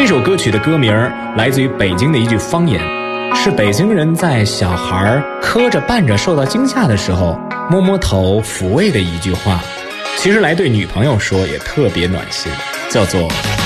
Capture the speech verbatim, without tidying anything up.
首歌曲的歌名来自于北京的一句方言，是北京人在小孩磕着绊着受到惊吓的时候摸摸头抚慰的一句话，其实来对女朋友说也特别暖心，叫做